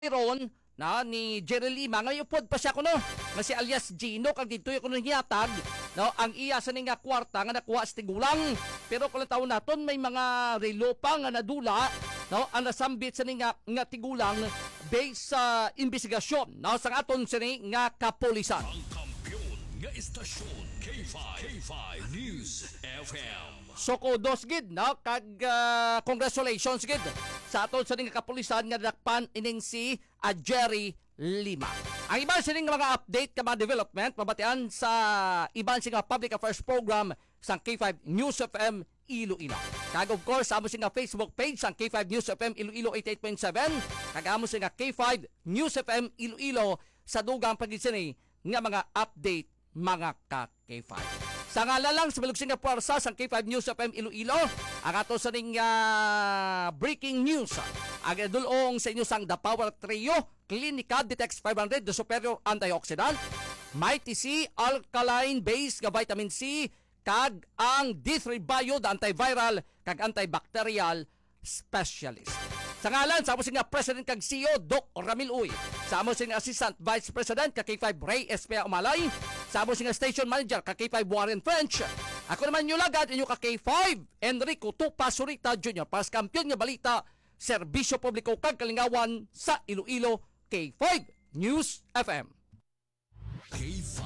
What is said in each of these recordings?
ron na ni Jerry Lima ngayon pod pa siya kuno nga si alias Gino kag dito ko nang hiyatag no ang iya sa nga kwarta nga nakuha sa tigulang pero kung taon naton may mga relo pa nga nadula no ang nasambit sa nga tigulang based sa investigasyon no sa aton sini nga kapulisan. Ang kampiyon nga istasyon K5 News FM. So kudos gid no kag congratulations gid sa aton sa nga kapulisan nga dakpan ining si Jerry Lima. Ang iban sining mga update ka mga development mabatian sa iban sing public affairs program sa K5 News FM Iloilo. Kag of course amo sing Facebook page sa K5 News FM Iloilo 88.7 kag amo sing K5 News FM Iloilo sa dugang pagisini nga mga update mga ka K5. Sa ngalalang sa Bilog Singapore sa K5 News FM Iloilo, ang ato sa ning breaking news. Ang dulong sa inyo sang The Power Trio, Clinica Detex 500, The Superior Antioxidant, Mighty C, Alkaline Base, nga Vitamin C, kag ang D3 Bio, the antiviral, kag antibacterial specialist. Sa ngalan, sa amo nga President kag CEO, Doc Ramil Uy. Sa amo nga Assistant Vice President, kag K5 Ray Espea Umalay. Sa amo nga Station Manager, kag K5 Warren French. Ako naman yung lagad, inyo kag K5 Enrico Tupa Surita Jr. Para sa kampiyon nga balita, Serbisyo Publiko kag Kalingawan sa Iloilo, K5 News FM. K5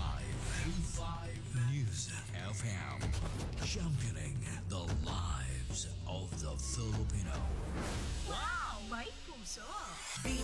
News FM. Championing the lives of the Filipino. Wow! May puso!